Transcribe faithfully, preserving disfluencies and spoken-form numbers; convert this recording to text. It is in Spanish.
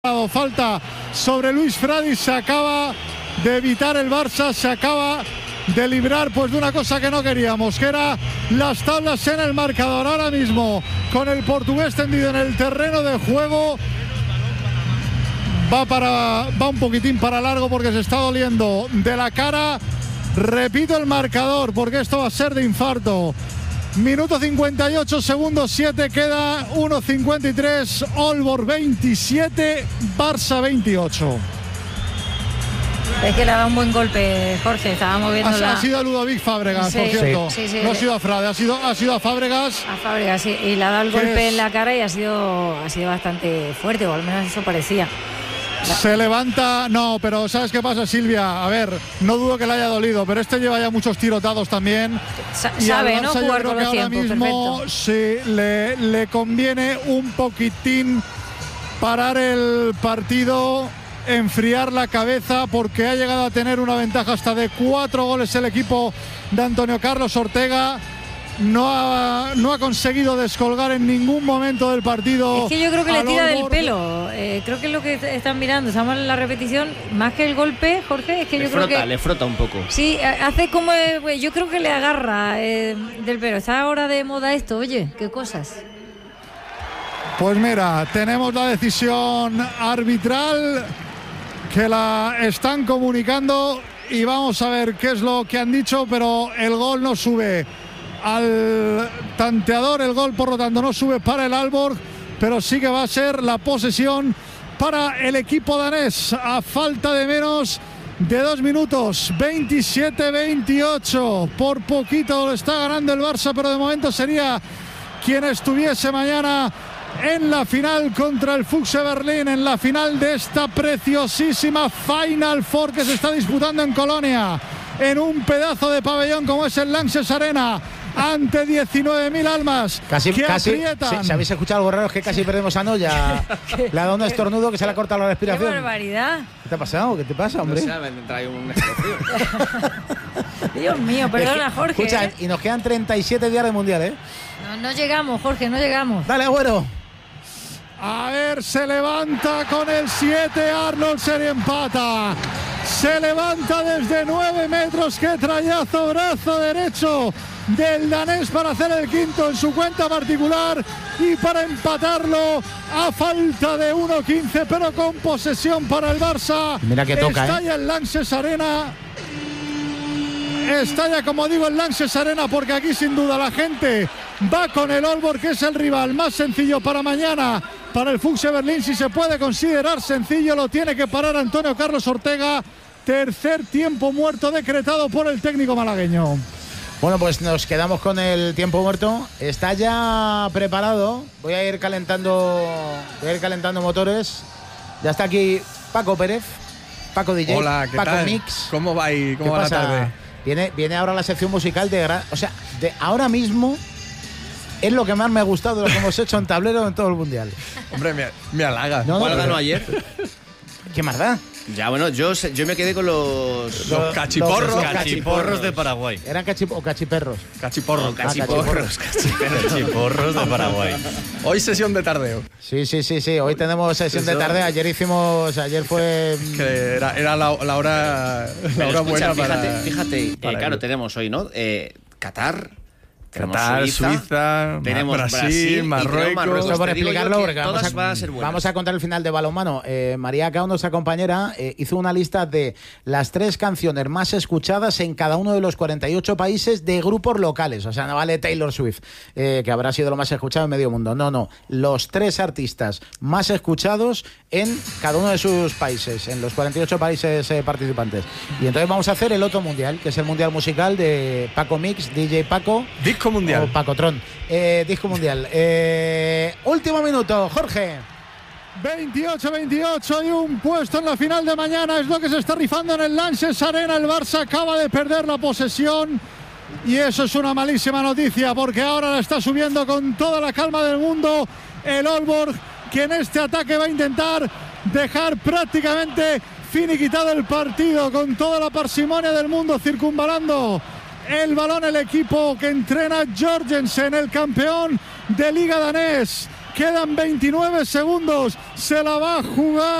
Falta sobre Luis Fradi, se acaba de evitar el Barça, se acaba de librar pues de una cosa que no queríamos, que era las tablas en el marcador. Ahora mismo con el portugués tendido en el terreno de juego, va para va un poquitín para largo porque se está doliendo de la cara. Repito el marcador porque esto va a ser de infarto. Minuto cincuenta y ocho, segundo siete, queda uno cincuenta y tres, Aalborg veintisiete, Barça veintiocho. Es que le ha dado un buen golpe, Jorge, estábamos viendo. Ha, la... ha sido a Ludovic Fábregas, sí, por cierto. Sí, sí, no ha sido a Frade, ha sido, ha sido a Fábregas. A Fábregas, sí, y le ha dado el golpe es... en la cara y ha sido, ha sido bastante fuerte, o al menos eso parecía. Se levanta, no, pero ¿sabes qué pasa, Silvia? A ver, no dudo que le haya dolido, pero este lleva ya muchos tirotados también. Sa y sabe, Barça, ¿no? Jugar con los ahora tiempos, mismo perfecto. Sí, le, le conviene un poquitín parar el partido, enfriar la cabeza, porque ha llegado a tener una ventaja hasta de cuatro goles el equipo de Antonio Carlos Ortega. No ha, no ha conseguido descolgar en ningún momento del partido. Es que yo creo que le tira del Aalborg. pelo. Eh, creo que es lo que están mirando. Estamos en la repetición. Más que el golpe, Jorge, es que le yo frota, creo que. Le frota un poco. Sí, hace como. Eh, yo creo que le agarra eh, del pelo. Está ahora de moda esto, oye, qué cosas. Pues mira, tenemos la decisión arbitral que la están comunicando y vamos a ver qué es lo que han dicho, pero el gol no sube al tanteador, el gol por lo tanto no sube para el Aalborg, pero sí que va a ser la posesión para el equipo danés a falta de menos de dos minutos. Veintisiete veintiocho, por poquito lo está ganando el Barça, pero de momento sería quien estuviese mañana en la final contra el Füchse Berlín, en la final de esta preciosísima Final Four que se está disputando en Colonia, en un pedazo de pabellón como es el Lanxess Arena, ante diecinueve mil almas casi, que casi, aprietan. Si, si habéis escuchado algo raro, es que casi perdemos a Noya. Le ha dado un estornudo que se le ha cortado la respiración. ¡Qué barbaridad! ¿Qué te ha pasado? ¿Qué te pasa, hombre? No sé, me trae un escalofrío. Dios mío, perdona, es que, Jorge. Escucha, ¿eh? y nos quedan treinta y siete días de Mundial, ¿eh? No, no llegamos, Jorge, no llegamos. Dale, Agüero. A ver, se levanta con el siete, Arnold se empata. Se levanta desde nueve metros, qué trayazo, brazo derecho del danés para hacer el quinto en su cuenta particular y para empatarlo a falta de uno quince, pero con posesión para el Barça. Mira que toca, Está ¿eh? ya el Lanxess Arena. Está ya, como digo, el Lanxess Arena, porque aquí sin duda la gente va con el Aalborg, que es el rival más sencillo para mañana. Para el Füchse Berlín, si se puede considerar sencillo, lo tiene que parar Antonio Carlos Ortega. Tercer tiempo muerto decretado por el técnico malagueño. Bueno, pues nos quedamos con el tiempo muerto. Está ya preparado. Voy a ir calentando, voy a ir calentando motores. Ya está aquí Paco Pérez, Paco D J, Hola, ¿qué Paco tal? Mix. ¿Cómo va ahí? ¿Cómo ¿Qué va pasa? la tarde? Viene, viene ahora la sección musical de, o sea, de ahora mismo. Es lo que más me ha gustado de lo que hemos hecho en tablero en todo el mundial. Hombre, me, me halagas. No, no, ¿Cuál pero- ganó ayer? ¿Qué más da? Ya, bueno, yo, sé- yo me quedé con los... Los cachiporros. los Cachiporros de Paraguay. Eran cachip o cachiperros. Cachiporros. No, cachiporros. Cachiporros de Paraguay. Hoy sesión de tardeo. Sí, sí, sí, sí. Hoy tenemos sesión de tarde. Ayer hicimos, ayer fue. Que era, era la, la hora, la Pero hora escucha, buena fíjate, para. fíjate, eh, para claro, ello. tenemos hoy, ¿no? Eh, Qatar, tenemos Qatar, Suiza, Suiza, tenemos Brasil, Brasil, y Marruecos. tenemos Marruecos. Esto por Te digo yo explicarlo, que porque vamos todas a, van a ser buenas. vamos a contar el final de balonmano. Eh, María Cao, nuestra compañera, eh, hizo una lista de las tres canciones más escuchadas en cada uno de los cuarenta y ocho países de grupos locales. O sea, no vale Taylor Swift, eh, que habrá sido lo más escuchado en medio mundo. No, no. Los tres artistas más escuchados en cada uno de sus países, en los cuarenta y ocho países eh, participantes. Y entonces vamos a hacer el otro mundial, que es el mundial musical de Paco Mix, D J Paco. Disco mundial. O Paco Tron. Eh, disco mundial. Eh, último minuto, Jorge. veintiocho veintiocho y un puesto en la final de mañana es lo que se está rifando en el Lanxess Arena. El Barça acaba de perder la posesión y eso es una malísima noticia, porque ahora la está subiendo con toda la calma del mundo el Aalborg, que en este ataque va a intentar dejar prácticamente finiquitado el partido con toda la parsimonia del mundo, circunvalando el balón el equipo que entrena Jorgensen, el campeón de Liga danés. Quedan veintinueve segundos. Se la va a jugar